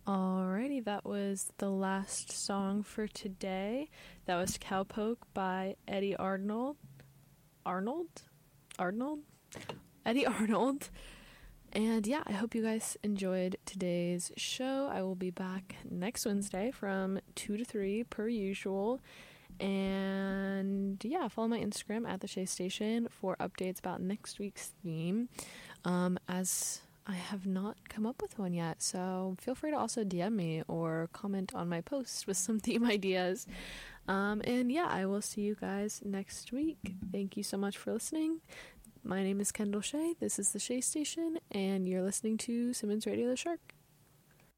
Alrighty, that was the last song for today. That was Cowpoke by Eddie Arnold. Arnold? Eddie Arnold. And yeah, I hope you guys enjoyed today's show. I will be back next Wednesday from 2 to 3 per usual. And yeah, follow my Instagram at the Shay Station for updates about next week's theme. As I have not come up with one yet, so feel free to also DM me or comment on my post with some theme ideas. And yeah, I will see you guys next week. Thank you so much for listening. My name is Kendall Shay. This is the Shay Station, and you're listening to Simmons Radio the Shark.